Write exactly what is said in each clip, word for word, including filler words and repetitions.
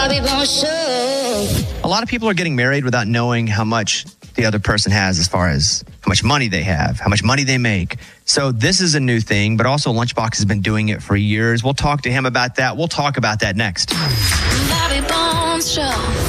Bobby Bones Show. A lot of people are getting married without knowing how much the other person has as far as how much money they have, how much money they make. So this is a new thing, but also Lunchbox has been doing it for years. We'll talk to him about that. We'll talk about that next. Bobby Bones Show.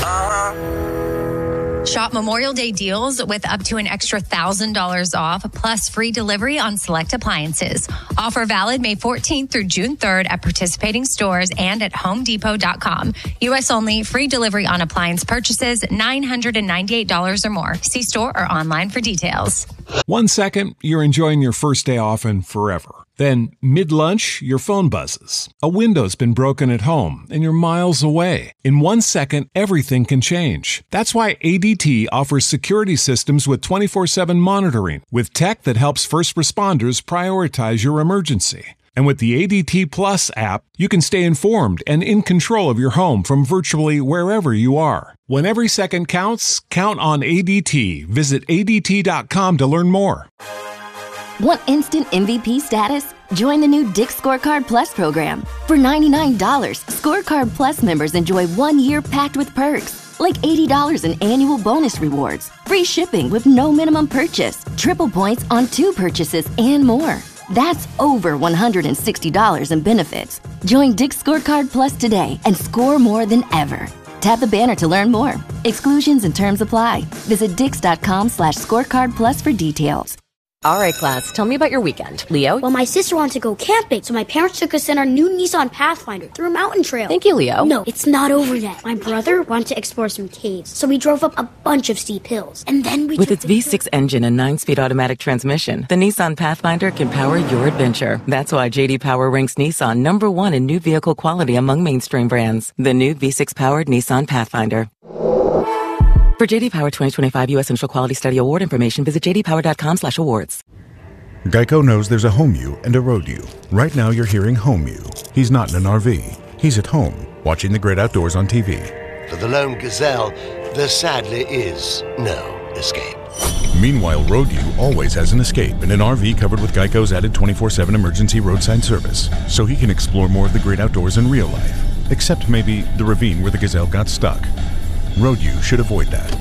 Shop Memorial Day deals with up to an extra one thousand dollars off, plus free delivery on select appliances. Offer valid May fourteenth through June third at participating stores and at home depot dot com. U S only, free delivery on appliance purchases, nine hundred ninety-eight dollars or more. See store or online for details. One second, you're enjoying your first day off and forever. Then, mid-lunch, your phone buzzes. A window's been broken at home, and you're miles away. In one second, everything can change. That's why A D T offers security systems with twenty-four seven monitoring, with tech that helps first responders prioritize your emergency. And with the A D T Plus app, you can stay informed and in control of your home from virtually wherever you are. When every second counts, count on A D T. Visit A D T dot com to learn more. Want instant M V P status? Join the new Dick's Scorecard Plus program. For ninety-nine dollars, Scorecard Plus members enjoy one year packed with perks, like eighty dollars in annual bonus rewards, free shipping with no minimum purchase, triple points on two purchases, and more. That's over one hundred sixty dollars in benefits. Join Dick's Scorecard Plus today and score more than ever. Tap the banner to learn more. Exclusions and terms apply. Visit dix dot com slash scorecard plus for details. All right, class, tell me about your weekend. Leo? Well, my sister wanted to go camping, so my parents took us in our new Nissan Pathfinder through a mountain trail. Thank you, Leo. No, it's not over yet. My brother wanted to explore some caves, so we drove up a bunch of steep hills. And then we With took its V six engine and nine-speed automatic transmission, the Nissan Pathfinder can power your adventure. That's why J D Power ranks Nissan number one in new vehicle quality among mainstream brands. The new V six-powered Nissan Pathfinder. For J D Power twenty twenty-five U S Initial Quality Study Award information, visit j d power dot com slash awards. Geico knows there's a home you and a road you. Right now you're hearing home you. He's not in an R V. He's at home, watching the great outdoors on T V. For the lone gazelle, there sadly is no escape. Meanwhile, road you always has an escape in an R V covered with Geico's added twenty-four seven emergency roadside service, so he can explore more of the great outdoors in real life. Except maybe the ravine where the gazelle got stuck. Road you should avoid that.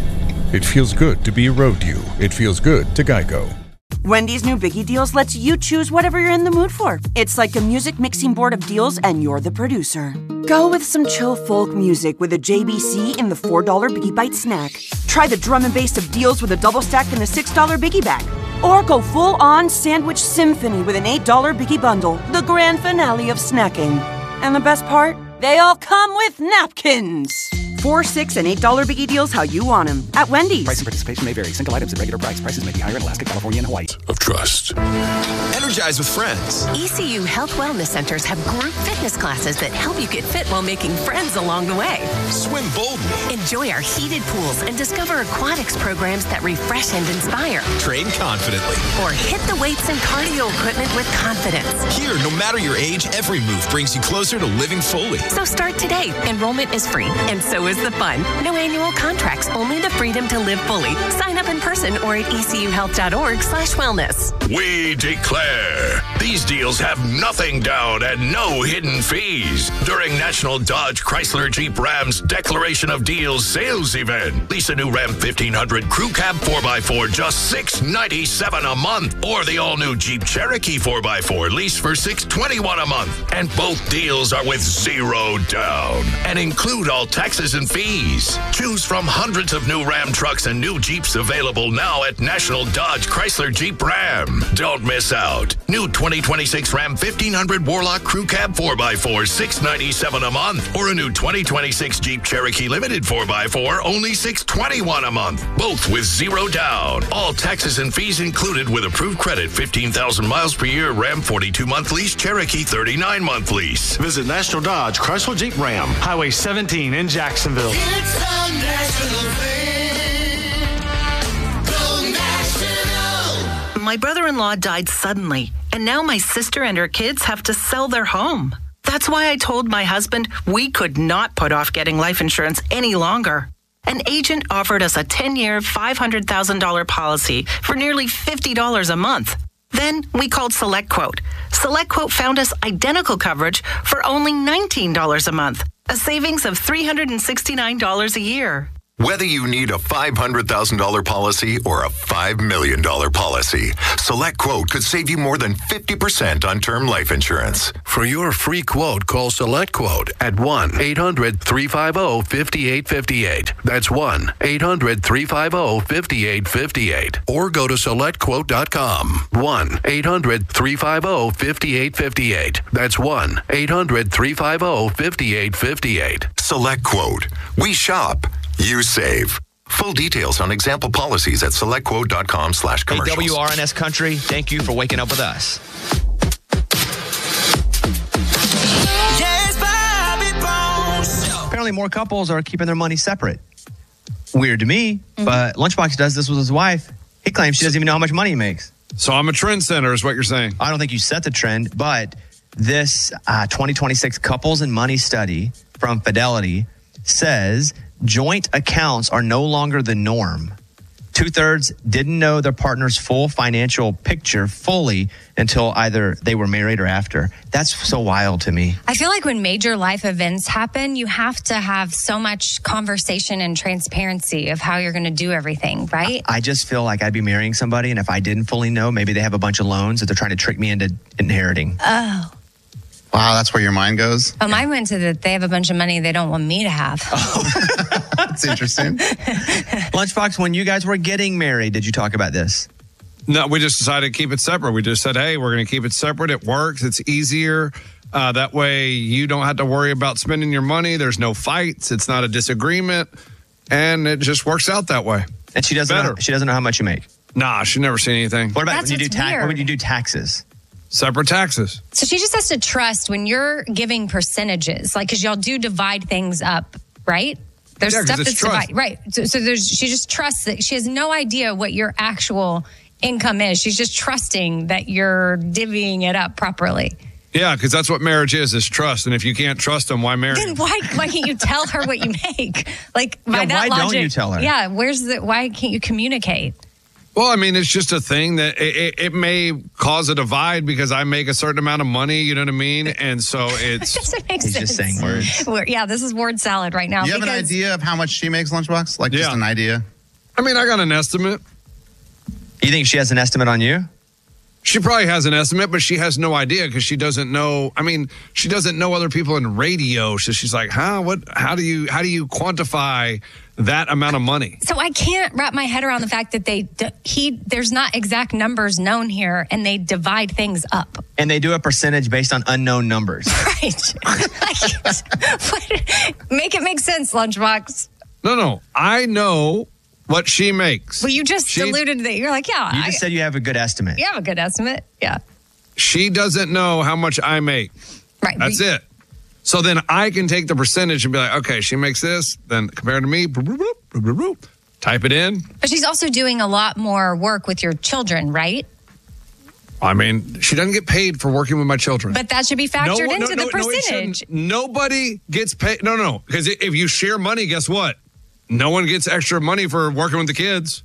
It feels good to be a road you. It feels good to Geico. Wendy's new Biggie Deals lets you choose whatever you're in the mood for. It's like a music mixing board of deals, and you're the producer. Go with some chill folk music with a J B C in the four dollar Biggie Bite snack. Try the drum and bass of deals with a double stack in the six dollar Biggie Bag. Or go full-on sandwich symphony with an eight dollar Biggie Bundle, the grand finale of snacking. And the best part? They all come with napkins. Four, six, and eight dollar Biggie Deals how you want them at Wendy's. Price and participation may vary. Single items at regular price. Prices may be higher in Alaska, California, and Hawaii. Of trust. Energize with friends. E C U Health Wellness Centers have group fitness classes that help you get fit while making friends along the way. Swim boldly. Enjoy our heated pools and discover aquatics programs that refresh and inspire. Train confidently. Or hit the weights and cardio equipment with confidence. Here, no matter your age, every move brings you closer to living fully. So start today. Enrollment is free, and so is the fun. No annual contracts, only the freedom to live fully. Sign up in person or at e c u health dot org slash wellness. We declare these deals have nothing down and no hidden fees. During National Dodge Chrysler Jeep Ram's Declaration of Deals sales event, lease a new Ram fifteen hundred Crew Cab four by four just six hundred ninety-seven dollars a month, or the all-new Jeep Cherokee four by four lease for six hundred twenty-one dollars a month. And both deals are with zero down and include all taxes and fees. Choose from hundreds of new Ram trucks and new Jeeps available now at National Dodge Chrysler Jeep Ram. Don't miss out. New twenty twenty-six Ram fifteen hundred Warlock Crew Cab four by four, six hundred ninety-seven dollars a month. Or a new twenty twenty-six Jeep Cherokee Limited four by four, only six hundred twenty-one dollars a month. Both with zero down. All taxes and fees included with approved credit. fifteen thousand miles per year. Ram forty-two month lease. Cherokee thirty-nine month lease. Visit National Dodge Chrysler Jeep Ram, Highway seventeen in Jacksonville. It's a national thing. Go national. My brother-in-law died suddenly, and now my sister and her kids have to sell their home. That's why I told my husband we could not put off getting life insurance any longer. An agent offered us a ten-year, five hundred thousand dollars policy for nearly fifty dollars a month. Then we called SelectQuote. SelectQuote found us identical coverage for only nineteen dollars a month. a savings of three hundred sixty-nine dollars a year. Whether you need a five hundred thousand dollars policy or a five million dollars policy, SelectQuote could save you more than fifty percent on term life insurance. For your free quote, call SelectQuote at one eight hundred three five zero five eight five eight. That's one eight hundred three five zero five eight five eight. Or go to select quote dot com. one eight hundred three five zero five eight five eight. That's one eight hundred three five zero five eight five eight. SelectQuote. We shop. You save. Full details on example policies at selectquote.com slash Hey, commercials. W R N S Country, thank you for waking up with us. Yes, Bobby Bones. Apparently, more couples are keeping their money separate. Weird to me, Mm-hmm. but Lunchbox does this with his wife. He claims she doesn't even know how much money he makes. So I'm a trendsetter is what you're saying. I don't think you set the trend, but this uh, twenty twenty-six Couples and Money study from Fidelity says joint accounts are no longer the norm. Two-thirds didn't know their partner's full financial picture fully until either they were married or after. That's so wild to me. I feel like when major life events happen, you have to have so much conversation and transparency of how you're going to do everything, right? I just feel like I'd be marrying somebody, and if I didn't fully know, maybe they have a bunch of loans that they're trying to trick me into inheriting. Oh. Wow, that's where your mind goes? Oh, mine went to that they have a bunch of money they don't want me to have. That's interesting. Lunchbox, when you guys were getting married, did you talk about this? No, we just decided to keep it separate. We just said, hey, we're going to keep it separate. It works. It's easier. Uh, that way you don't have to worry about spending your money. There's no fights. It's not a disagreement. And it just works out that way. And she doesn't know, she doesn't know how much you make? Nah, she never seen anything. What about That's when you do what's tax? weird. When you do taxes? Separate taxes. So she just has to trust when you're giving percentages, like, because y'all do divide things up, right? There's Yeah, 'cause stuff it's that's trust. divided, right? So, so there's she just trusts that she has no idea what your actual income is. She's just trusting that you're divvying it up properly. Yeah, because that's what marriage is, is trust. And if you can't trust them, why marry Then them? why why can't you tell her what you make? Like by Yeah, that why don't logic, you tell her? Yeah, where's the why can't you communicate? Well, I mean, it's just a thing that it, it, it may cause a divide because I make a certain amount of money, you know what I mean? And so it's... Doesn't make He's sense. just saying words. We're- yeah, this is word salad right now. Do you have an because- idea of how much she makes, Lunchbox? Like just Yeah. an idea? I mean, I got an estimate. You think she has an estimate on you? She probably has an estimate, but she has no idea because she doesn't know. I mean, she doesn't know other people in radio. So she's like, huh? What? How do you, how do you quantify that amount of money? So I can't wrap my head around the fact that they he there's not exact numbers known here, and they divide things up. And they do a percentage based on unknown numbers. Right? Like, what- make it make sense, Lunchbox. No, no. I know what she makes. Well, you just She- alluded that you're like, yeah, You I, just said you have a good estimate. you have a good estimate. Yeah, She doesn't know how much I make. right. That's but- it. So then I can take the percentage and be like, okay, she makes this, then compared to me, boop, boop, boop, boop, boop, boop, type it in. But she's also doing a lot more work with your children, right? I mean, she doesn't get paid for working with my children. But that should be factored No, no, into no, the no, it percentage. shouldn't. Nobody gets paid. No, no, because if you share money, guess what? No one gets extra money for working with the kids.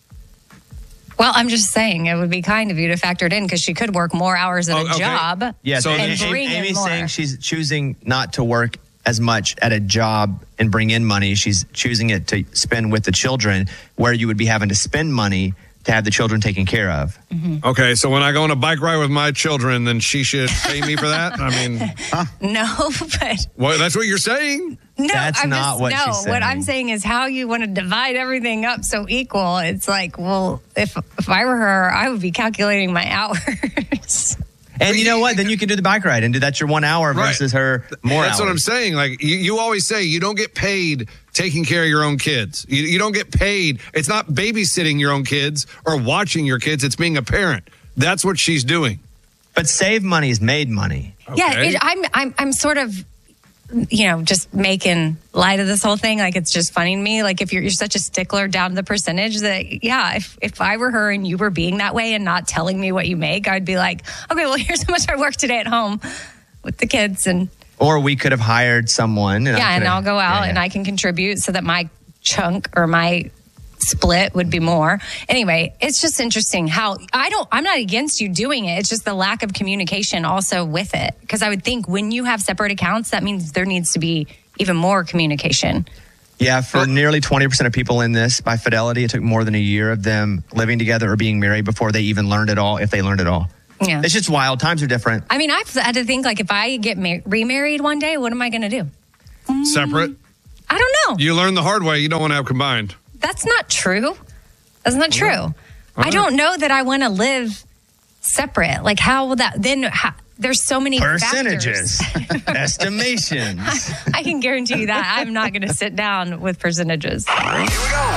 Well, I'm just saying it would be kind of you to factor it in because she could work more hours at Oh, a okay. job Yes, So and Amy- bring in Amy's more. saying she's choosing not to work as much at a job and bring in money. She's choosing it to spend with the children, where you would be having to spend money to have the children taken care of. Okay, so when I go on a bike ride with my children, then she should pay me for that? I mean, No, but well, that's what you're saying? no, That's I'm not just, what no. she's saying. What I'm saying is how you want to divide everything up so equal. It's like, well, if if I were her, I would be calculating my hours. And you know what? Then you can do the bike ride and do that's your one hour Right. versus her more That's hours. what I'm saying. Like, you, you always say you don't get paid taking care of your own kids. You, you don't get paid. It's not babysitting your own kids or watching your kids. It's being a parent. That's what she's doing. But save money is made money. Yeah, Okay. it, I'm I'm I'm sort of, you know, just making light of this whole thing. Like, it's just funny to me. Like, if you're, you're such a stickler down to the percentage that, yeah, if, if I were her and you were being that way and not telling me what you make, I'd be like, okay, well, here's how much I work today at home with the kids. And Or we could have hired someone. And I yeah, and could have- I'll go out yeah, and yeah. I can contribute so that my chunk or my split would be more. Anyway, it's just interesting how I don't, I'm not against you doing it. It's just the lack of communication also with it. Because I would think when you have separate accounts, that means there needs to be even more communication. Yeah, for nearly twenty percent of people in this, by Fidelity, it took more than a year of them living together or being married before they even learned it all, if they learned it all. Yeah. It's just wild. Times are different. I mean, I've had to think, like, if I get mar- remarried one day, what am I going to do? Separate? I don't know. You learn the hard way. You don't want to have combined. That's not true. That's not true. All I right. don't know that I want to live separate. Like, how will that then? How, there's so many Percentages, factors. estimations. I can guarantee you that I'm not going to sit down with percentages.